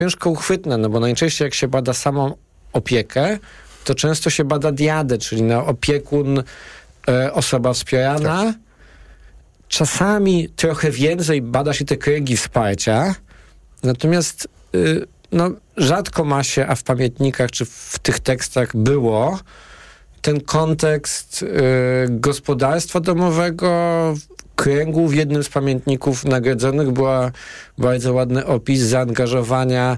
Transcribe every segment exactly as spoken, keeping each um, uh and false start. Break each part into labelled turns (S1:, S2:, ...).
S1: ciężko uchwytne, no bo najczęściej jak się bada samą opiekę, to często się bada diadę, czyli no, opiekun, e, osoba wspierana. Tak. Czasami trochę więcej bada się te kręgi wsparcia, natomiast y, no, rzadko ma się, a w pamiętnikach czy w tych tekstach było ten kontekst y, gospodarstwa domowego, kręgu. W jednym z pamiętników nagrodzonych była bardzo ładny opis zaangażowania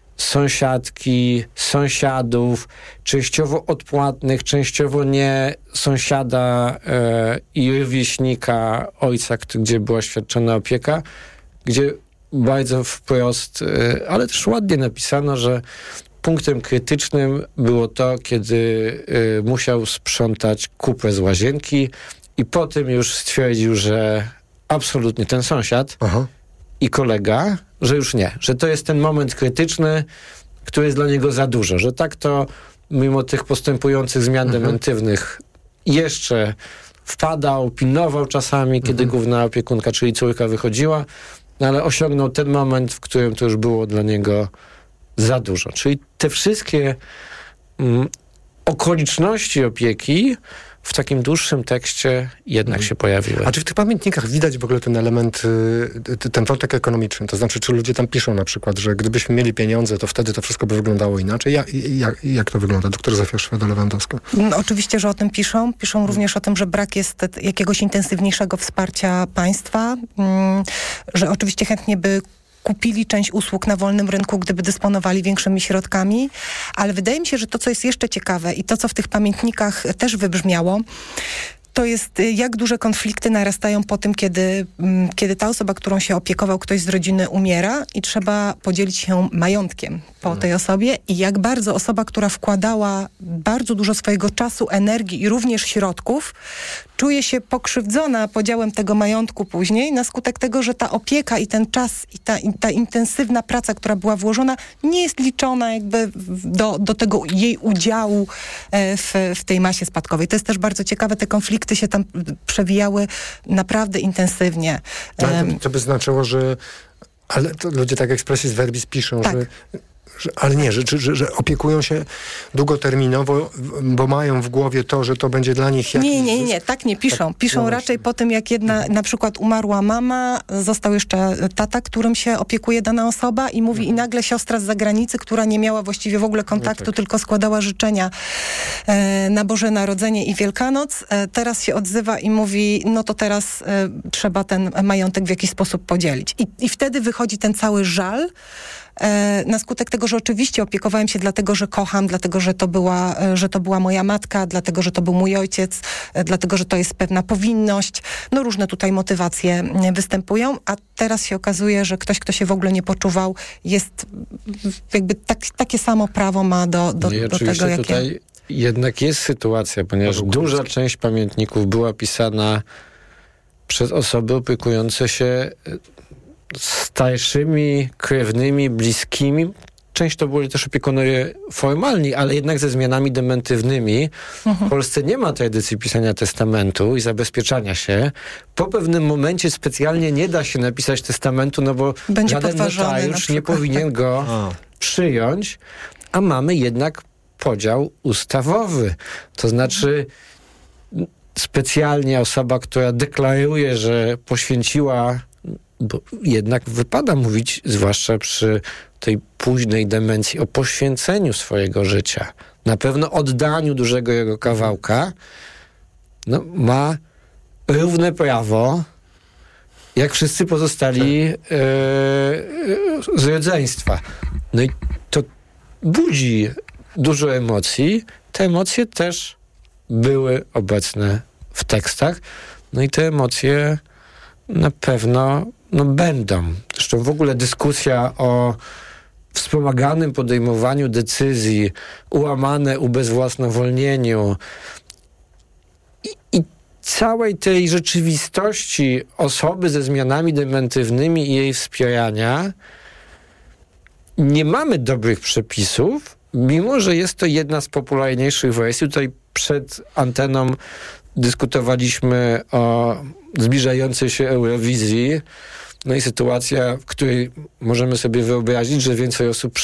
S1: sąsiadki, sąsiadów, częściowo odpłatnych, częściowo nie, sąsiada e, i rówieśnika ojca, gdzie była świadczona opieka, gdzie bardzo wprost, e, ale też ładnie napisano, że punktem krytycznym było to, kiedy e, musiał sprzątać kupę z łazienki i potem już stwierdził, że absolutnie ten sąsiad Aha. i kolega, że już nie, że to jest ten moment krytyczny, który jest dla niego za dużo, że tak to mimo tych postępujących zmian mhm. dementywnych jeszcze wpadał, pilnował czasami, kiedy mhm. główna opiekunka, czyli córka wychodziła, no ale osiągnął ten moment, w którym to już było dla niego za dużo. Czyli te wszystkie mm, okoliczności opieki w takim dłuższym tekście jednak hmm. się pojawiły.
S2: A czy w tych pamiętnikach widać w ogóle ten element, ten wątek ekonomiczny? To znaczy, czy ludzie tam piszą na przykład, że gdybyśmy mieli pieniądze, to wtedy to wszystko by wyglądało inaczej? Jak, jak, jak to wygląda? Doktor Zofia Szweda-Lewandowska.
S3: No, oczywiście, że o tym piszą. Piszą hmm. również o tym, że brak jest jakiegoś intensywniejszego wsparcia państwa, hmm, że oczywiście chętnie by kupili część usług na wolnym rynku, gdyby dysponowali większymi środkami, ale wydaje mi się, że to, co jest jeszcze ciekawe i to, co w tych pamiętnikach też wybrzmiało, to jest, jak duże konflikty narastają po tym, kiedy, kiedy ta osoba, którą się opiekował ktoś z rodziny, umiera i trzeba podzielić się majątkiem po hmm. tej osobie i jak bardzo osoba, która wkładała bardzo dużo swojego czasu, energii i również środków, czuje się pokrzywdzona podziałem tego majątku później na skutek tego, że ta opieka i ten czas i ta, i ta intensywna praca, która była włożona, nie jest liczona jakby do, do tego jej udziału w, w tej masie spadkowej. To jest też bardzo ciekawe, te konflikty się tam przewijały naprawdę intensywnie.
S2: Ale to, to by znaczyło, że ale to ludzie tak expressis verbis piszą, tak. że Że, ale nie, że, że, że opiekują się długoterminowo, bo mają w głowie to, że to będzie dla nich jakiś...
S3: Nie, nie, nie, tak nie piszą. Tak, piszą no raczej po tym, jak jedna, mhm. na przykład umarła mama, został jeszcze tata, którym się opiekuje dana osoba i mówi mhm. i nagle siostra z zagranicy, która nie miała właściwie w ogóle kontaktu, no tak. tylko składała życzenia e, na Boże Narodzenie i Wielkanoc, e, teraz się odzywa i mówi, no to teraz e, trzeba ten majątek w jakiś sposób podzielić. I, i wtedy wychodzi ten cały żal, na skutek tego, że oczywiście opiekowałem się dlatego, że kocham, dlatego, że to była, że to była moja matka, dlatego, że to był mój ojciec, dlatego, że to jest pewna powinność. No różne tutaj motywacje występują, a teraz się okazuje, że ktoś, kto się w ogóle nie poczuwał, jest jakby tak, takie samo prawo ma do, do,
S1: no
S3: do tego, jakie...
S1: Tutaj jednak jest sytuacja, ponieważ duża część pamiętników była pisana przez osoby opiekujące się starszymi, krewnymi, bliskimi. Część to byli też opiekunowie formalni, ale jednak ze zmianami dementywnymi. Mhm. W Polsce nie ma tradycji pisania testamentu i zabezpieczania się. Po pewnym momencie specjalnie nie da się napisać testamentu, no bo
S3: będzie
S1: żaden notariusz nie powinien go a. przyjąć, a mamy jednak podział ustawowy. To znaczy specjalnie osoba, która deklaruje, że poświęciła, bo jednak wypada mówić, zwłaszcza przy tej późnej demencji, o poświęceniu swojego życia, na pewno oddaniu dużego jego kawałka, no, ma równe prawo, jak wszyscy pozostali e, z rodzeństwa. No i to budzi dużo emocji. Te emocje też były obecne w tekstach. No i te emocje na pewno no, będą. Zresztą w ogóle dyskusja o wspomaganym podejmowaniu decyzji, ułamane ubezwłasnowolnieniu i, i całej tej rzeczywistości osoby ze zmianami dementywnymi i jej wspierania, nie mamy dobrych przepisów, mimo że jest to jedna z popularniejszych wersji. Tutaj przed anteną dyskutowaliśmy o zbliżającej się Eurowizji No i sytuacja, w której możemy sobie wyobrazić, że więcej osób